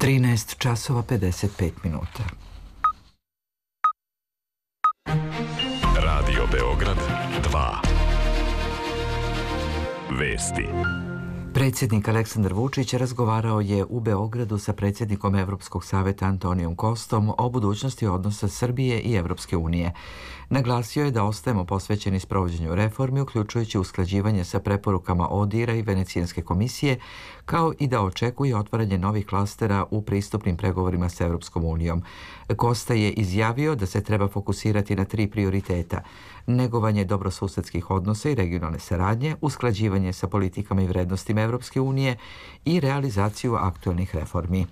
13 časova 55 minuta. Radio Beograd 2. Vesti. Predsjednik Aleksandar Vučić razgovarao je u Beogradu sa predsjednikom Evropskog saveta Antonijom Kostom o budućnosti odnosa Srbije i Evropske unije. Naglasio je da ostajemo posvećeni sprovođenju reformi, uključujući usklađivanje sa preporukama ODIHR-a i Venecijanske komisije, kao i da očekuje otvaranje novih klastera u pristupnim pregovorima sa Evropskom unijom. Kosta je izjavio da se treba fokusirati na 3 prioriteta: negovanje dobrosusedskih odnosa i regionalne saradnje, usklađivanje sa politikama i vrednostima Evropske unije i realizaciju aktualnih reformi.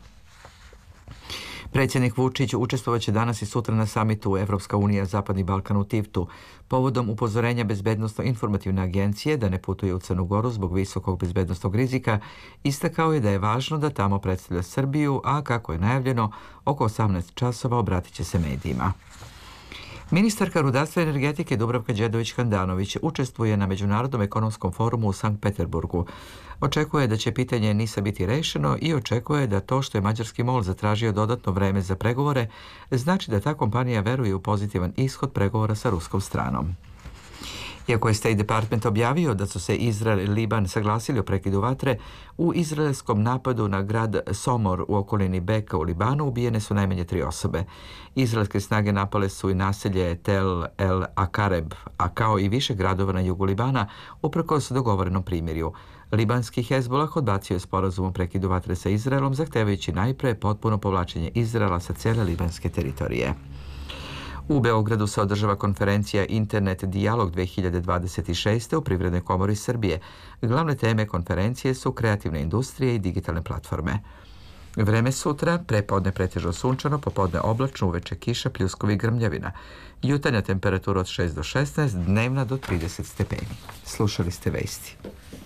Predsjednik Vučić učestvovaće danas i sutra na samitu Evropska unija Zapadni Balkan u Tivtu, povodom upozorenja Bezbednosno-informativne agencije da ne putuje u Crnu Goru zbog visokog bezbednosnog rizika. Istakao je da je važno da tamo predstavlja Srbiju, a kako je najavljeno, oko 18 časova obratit će se medijima. Ministarka rudarstva i energetike Dubravka Đedović-Handanović učestvuje na Međunarodnom ekonomskom forumu u Sankt Peterburgu. Očekuje da će pitanje NIS-a biti rešeno i očekuje da to što je mađarski MOL zatražio dodatno vreme za pregovore znači da ta kompanija veruje u pozitivan ishod pregovora sa ruskom stranom. Iako je State Department objavio da su se Izrael i Liban saglasili o prekidu vatre, u izraelskom napadu na grad Somor u okolini Beka u Libanu ubijene su najmanje 3 osobe. Izraelske snage napale su i naselje Tel El Akareb, a kao i više gradova na jugu Libana, uprkos dogovorenom primirju. Libanski Hezbolah odbacio je sporazum o prekidu vatre sa Izraelom, zahtevajući najpre potpuno povlačenje Izraela sa cijele libanske teritorije. U Beogradu se održava konferencija Internet Dijalog 2026. u Privrednoj komori Srbije. Glavne teme konferencije su kreativne industrije i digitalne platforme. Vreme sutra, prepodne pretežno sunčano, popodne oblačno, uveče kiša, pljuskovi i grmljavina. Jutarnja temperatura od 6 do 16, dnevna do 30 stepeni. Slušali ste vesti.